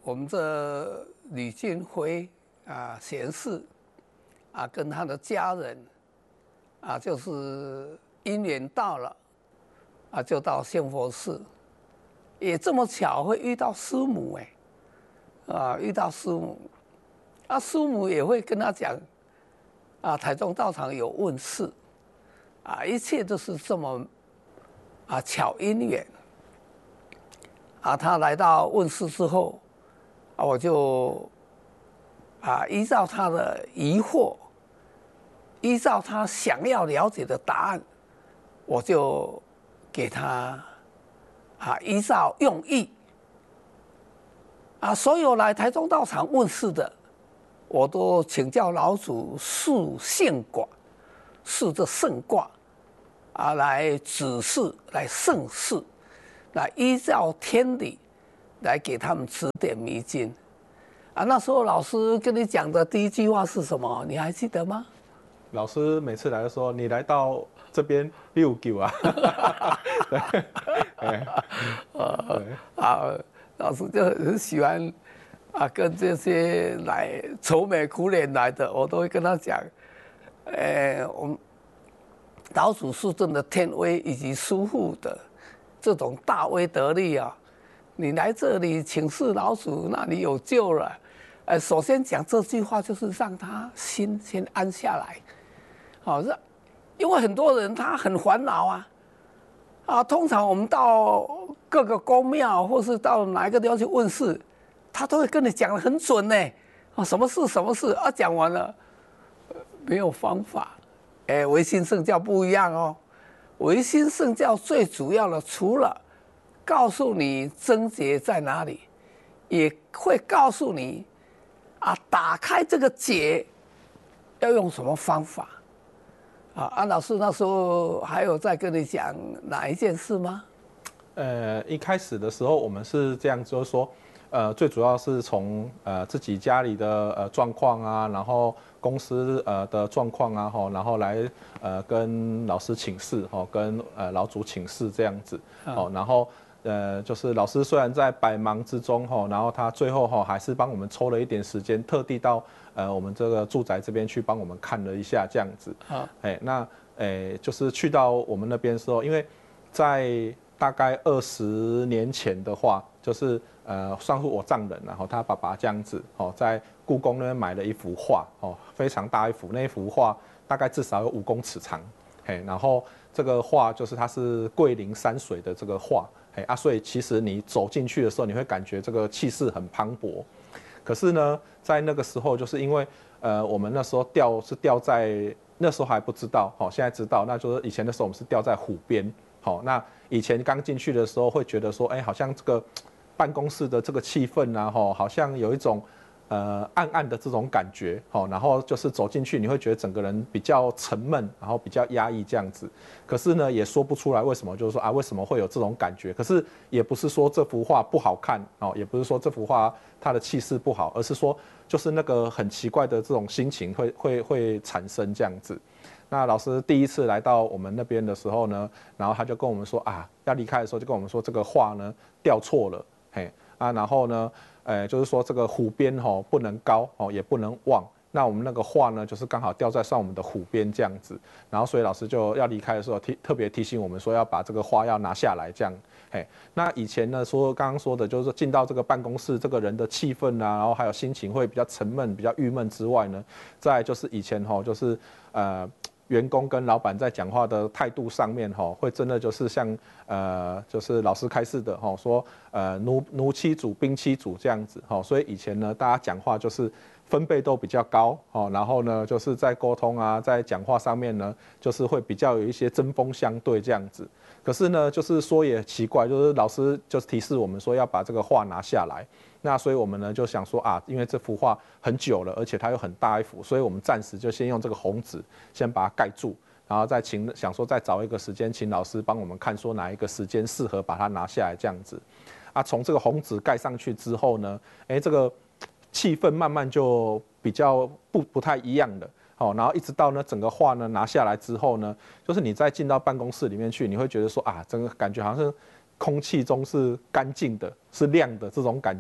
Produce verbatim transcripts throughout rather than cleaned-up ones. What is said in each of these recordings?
我们这吕俊辉啊贤士啊，跟他的家人啊，就是因缘到了啊，就到仙佛寺，也这么巧会遇到师母哎，啊，遇到师母，啊，师母也会跟他讲啊，台中道场有问世啊，一切都是这么啊巧因缘啊，他来到问世之后。啊，我就啊依照他的疑惑，依照他想要了解的答案，我就给他啊依照用意啊，所有来台中道场问世的，我都请教老祖述现卦，述这圣卦啊来指示，来圣示，来依照天理。来给他们指点迷津啊！那时候老师跟你讲的第一句话是什么？你还记得吗？ 老师每次来的时候，你来到这边六九啊，对，对， 啊，老师就很喜欢啊，跟这些来愁眉苦脸来的，我都会跟他讲，呃，我们老祖述证的天威以及叔父的这种大威德力啊。你来这里请示老祖，那你有救了。呃，首先讲这句话就是让他心先安下来，好、哦，是，因为很多人他很烦恼啊，啊，通常我们到各个宫庙或是到哪一个地方去问事，他都会跟你讲得很准呢，啊，什么事什么事啊，讲完了，没有方法。哎，唯心圣教不一样哦，唯心圣教最主要的除了告诉你症结在哪里，也会告诉你啊，打开这个结要用什么方法啊？安老师那时候还有在跟你讲哪一件事吗？ 呃，一开始的时候我们是这样，就是说，呃，最主要是从呃自己家里的呃状况啊，然后公司呃的状况啊，吼，然后来呃跟老师请示，吼，跟呃老祖请示这样子，哦，然后。呃，就是老师虽然在百忙之中哈，然后他最后哈还是帮我们抽了一点时间，特地到呃我们这个住宅这边去帮我们看了一下这样子。好，哎，那哎就是去到我们那边的时候，因为在大概二十年前的话，就是呃算是我丈人，然后他爸爸这样子哦，在故宫那边买了一幅画哦，非常大一幅，那一幅画大概至少有五公尺长，嘿，然后这个画就是它是桂林山水的这个画。啊，所以其实你走进去的时候，你会感觉这个气势很磅礴。可是呢，在那个时候，就是因为呃，我们那时候吊是吊在那时候还不知道，好，现在知道，那就是以前的时候我们是吊在湖边，好，那以前刚进去的时候会觉得说，哎，好像这个办公室的这个气氛啊，哈，好像有一种。呃，暗暗的这种感觉，好，然后就是走进去，你会觉得整个人比较沉闷，然后比较压抑这样子。可是呢，也说不出来为什么，就是说啊，为什么会有这种感觉？可是也不是说这幅画不好看，哦，也不是说这幅画它的气势不好，而是说就是那个很奇怪的这种心情会会会产生这样子。那老师第一次来到我们那边的时候呢，然后他就跟我们说啊，要离开的时候就跟我们说这个画呢吊错了，嘿啊，然后呢。呃，就是说这个湖边吼不能高哦，也不能望。那我们那个画呢，就是刚好吊在上我们的湖边这样子。然后所以老师就要离开的时候提特别提醒我们说要把这个画要拿下来这样。嘿，那以前呢说刚刚说的就是进到这个办公室，这个人的气氛啊，然后还有心情会比较沉闷、比较郁闷之外呢，再来就是以前吼就是呃。员工跟老板在讲话的态度上面，哈，会真的就是像呃，就是老师开示的，哈，说呃奴奴妻主、兵妻主这样子，哈，所以以前呢，大家讲话就是分贝都比较高，哈，然后呢，就是在沟通啊，在讲话上面呢，就是会比较有一些针锋相对这样子。可是呢，就是说也奇怪，就是老师就是提示我们说要把这个画拿下来。那所以我们呢就想说啊，因为这幅画很久了，而且它又很大一幅，所以我们暂时就先用这个红纸先把它盖住，然后再请想说再找一个时间，请老师帮我们看说哪一个时间适合把它拿下来这样子。啊，从这个红纸盖上去之后呢，哎，这个气氛慢慢就比较不不太一样了。好，然后一直到呢整个画呢拿下来之后呢，就是你再进到办公室里面去，你会觉得说啊，整个感觉好像是。空气中是干净的，是亮的这种感觉，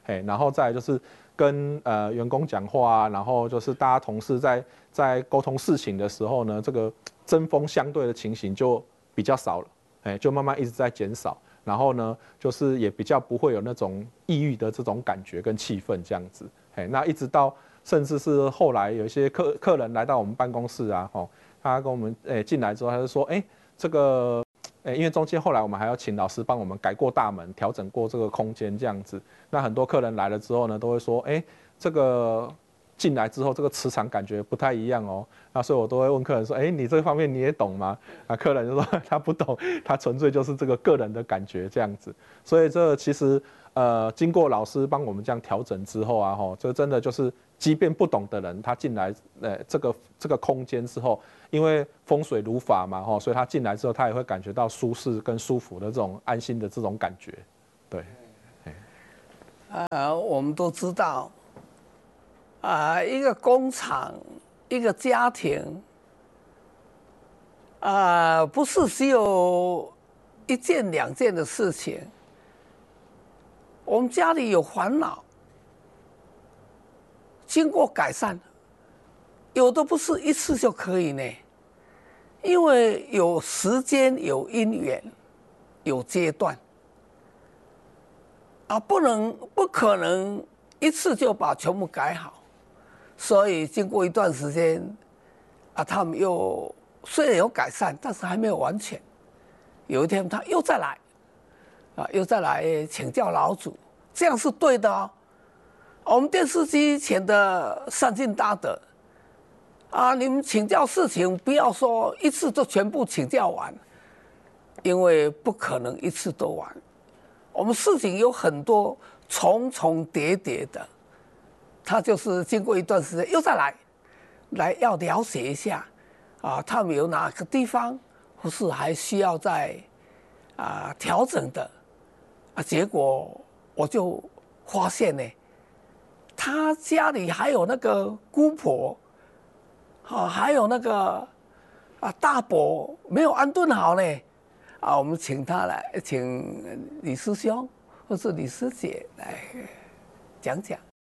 嘿，然后再来就是跟呃员工讲话啊，然后就是大家同事在在沟通事情的时候呢，这个针锋相对的情形就比较少了，哎，就慢慢一直在减少。然后呢，就是也比较不会有那种抑郁的这种感觉跟气氛这样子，哎，那一直到甚至是后来有一些客客人来到我们办公室啊，吼，他跟我们诶进来之后，他就说，哎，这个，诶，因为中间后来我们还要请老师帮我们改过大门，调整过这个空间这样子，那很多客人来了之后呢，都会说，哎，这个进来之后，这个磁场感觉不太一样哦。那所以我都会问客人说：“哎，你这方面你也懂吗？”啊，客人就说他不懂，他纯粹就是这个个人的感觉这样子。所以这其实呃，经过老师帮我们这样调整之后啊，吼，这真的就是，即便不懂的人，他进来呃这个这个空间之后，因为风水如法嘛，吼，所以他进来之后，他也会感觉到舒适跟舒服的这种安心的这种感觉，对。 呃，我们都知道。啊、呃，一个工厂，一个家庭，啊、呃，不是只有一件两件的事情。我们家里有烦恼，经过改善，有的不是一次就可以呢，因为有时间、有因缘、有阶段，啊，不能、不可能一次就把全部改好。所以经过一段时间，啊，他们又虽然有改善，但是还没有完全。有一天他又再来，啊，又再来请教老祖，这样是对的哦。我们电视机前的善信大德，啊，你们请教事情不要说一次就全部请教完，因为不可能一次都完。我们事情有很多重重叠叠的。他就是经过一段时间又再来，来要了解一下，啊，他们有哪个地方或是还需要再啊调整的，啊，结果我就发现呢，他家里还有那个姑婆，啊，还有那个啊大伯没有安顿好呢，啊，我们请他来，请李师兄或是李师姐来讲讲。